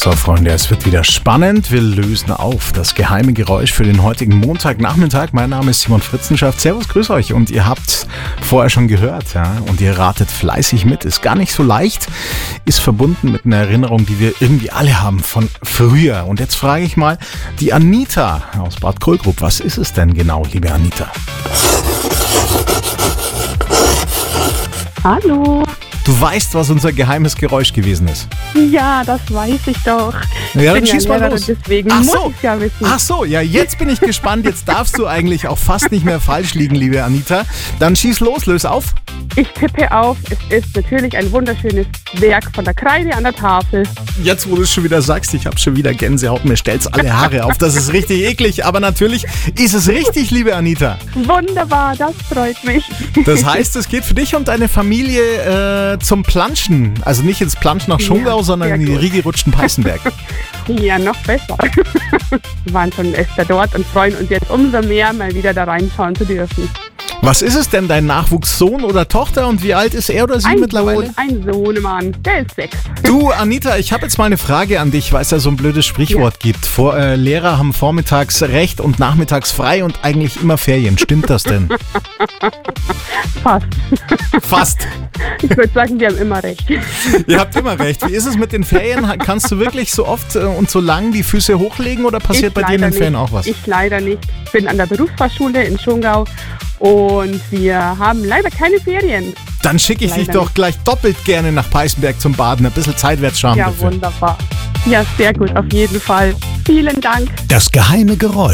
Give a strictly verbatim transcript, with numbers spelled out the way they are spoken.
So, Freunde, es wird wieder spannend. Wir lösen auf das geheime Geräusch für den heutigen Montagnachmittag. Mein Name ist Simon Fritzenschaft. Servus, grüß euch. Und ihr habt vorher schon gehört, ja, und ihr ratet fleißig mit. Ist gar nicht so leicht. Ist verbunden mit einer Erinnerung, die wir irgendwie alle haben von früher. Und jetzt frage ich mal die Anita aus Bad Krölgrub. Was ist es denn genau, liebe Anita? Hallo. Du weißt, was unser geheimes Geräusch gewesen ist. Ja, das weiß ich doch. Ich Ja, bin dann schieß ja mal Lehrerin, los. deswegen Ach muss so. ich es ja wissen. Ach so, ja, jetzt bin ich gespannt. Jetzt darfst du eigentlich auch fast nicht mehr falsch liegen, liebe Anita. Dann schieß los, löse auf. Ich tippe auf, es ist natürlich ein wunderschönes Werk von der Kreide an der Tafel. Jetzt, wo du es schon wieder sagst, ich habe schon wieder Gänsehaut, mir stellt's alle Haare auf. Das ist richtig eklig, aber natürlich ist es richtig, liebe Anita. Wunderbar, das freut mich. Das heißt, es geht für dich und deine Familie äh, zum Planschen. Also nicht ins Planschen nach Schongau, Ja, sondern sehr in die gut. Riegerutschen Peißenberg. Ja, noch besser. Wir waren schon öfter dort und freuen uns jetzt umso mehr, mal wieder da reinschauen zu dürfen. Was ist es denn, dein Nachwuchssohn oder Tochter, und wie alt ist er oder sie Ein mittlerweile? Sohn, ein Sohnemann, der ist sechs. Du, Anita, ich habe jetzt mal eine Frage an dich, weil es ja so ein blödes Sprichwort gibt. Vor, äh, Lehrer haben vormittags Recht und nachmittags frei und eigentlich immer Ferien. Stimmt das denn? Fast. Fast. Ich würde sagen, wir haben immer recht. Ihr habt immer recht. Wie ist es mit den Ferien? Kannst du wirklich so oft äh, und so lang die Füße hochlegen oder passiert Ich bei dir in leider den Ferien nicht. auch was? Ich leider nicht. Ich bin an der Berufsfachschule in Schongau und wir haben leider keine Ferien. Dann schicke ich dich Leider doch gleich doppelt gerne nach Peißenberg zum Baden. Ein bisschen Zeit wird's schaffen Ja, dafür. wunderbar. Ja, sehr gut, auf jeden Fall. Vielen Dank. Das geheime Geräusch.